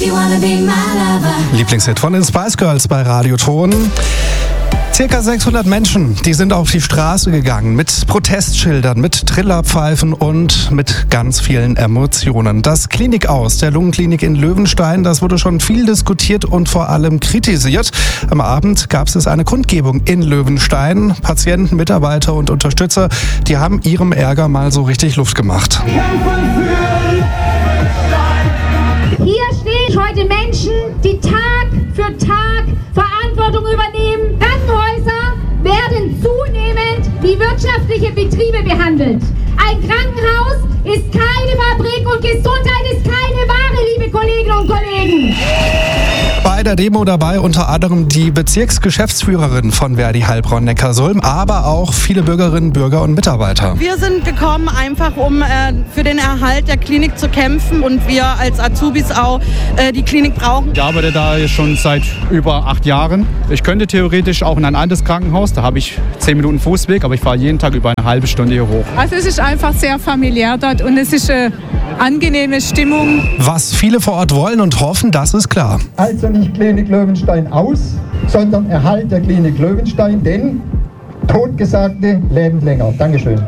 Lieblingshit von den Spice Girls bei Radioton. Circa 600 Menschen, die sind auf die Straße gegangen mit Protestschildern, mit Trillerpfeifen und mit ganz vielen Emotionen. Das Klinikaus der Lungenklinik in Löwenstein, das wurde schon viel diskutiert und vor allem kritisiert. Am Abend gab es eine Kundgebung in Löwenstein. Patienten, Mitarbeiter und Unterstützer, die haben ihrem Ärger mal so richtig Luft gemacht. Hier stehen heute Menschen, die Tag für Tag Verantwortung übernehmen. Krankenhäuser werden zunehmend wie wirtschaftliche Betriebe behandelt. Ein Krankenhaus ist keine Fabrik und Gesundheit ist keine Ware, liebe Kolleginnen und Kollegen. Bei der Demo dabei unter anderem die Bezirksgeschäftsführerin von Verdi Heilbronn-Neckarsulm, aber auch viele Bürgerinnen, Bürger und Mitarbeiter. Wir sind gekommen, einfach um für den Erhalt der Klinik zu kämpfen und wir als Azubis auch die Klinik brauchen. Ich arbeite da schon seit über 8 Jahren. Ich könnte theoretisch auch in ein altes Krankenhaus, da habe ich 10 Minuten Fußweg, aber ich fahre jeden Tag über eine halbe Stunde hier hoch. Also es ist einfach sehr familiär dort und es ist eine angenehme Stimmung. Was viele vor Ort wollen und hoffen, das ist klar. Also nicht Klinik Löwenstein aus, sondern Erhalt der Klinik Löwenstein, denn Totgesagte leben länger. Dankeschön.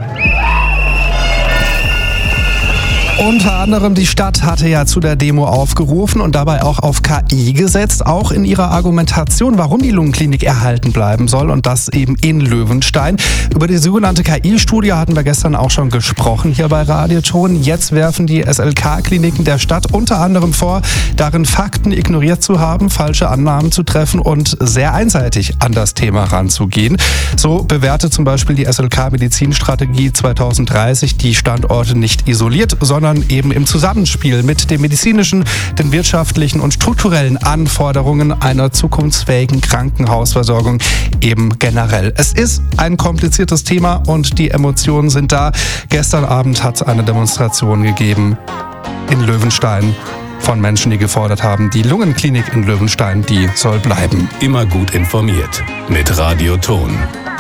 Unter anderem die Stadt hatte ja zu der Demo aufgerufen und dabei auch auf KI gesetzt, auch in ihrer Argumentation, warum die Lungenklinik erhalten bleiben soll und das eben in Löwenstein. Über die sogenannte KI-Studie hatten wir gestern auch schon gesprochen hier bei Radioton. Jetzt werfen die SLK-Kliniken der Stadt unter anderem vor, darin Fakten ignoriert zu haben, falsche Annahmen zu treffen und sehr einseitig an das Thema ranzugehen. So bewertet zum Beispiel die SLK-Medizinstrategie 2030 die Standorte nicht isoliert, sondern eben im Zusammenspiel mit den medizinischen, den wirtschaftlichen und strukturellen Anforderungen einer zukunftsfähigen Krankenhausversorgung eben generell. Es ist ein kompliziertes Thema und die Emotionen sind da. Gestern Abend hat es eine Demonstration gegeben in Löwenstein von Menschen, die gefordert haben, die Lungenklinik in Löwenstein, die soll bleiben. Immer gut informiert mit Radioton.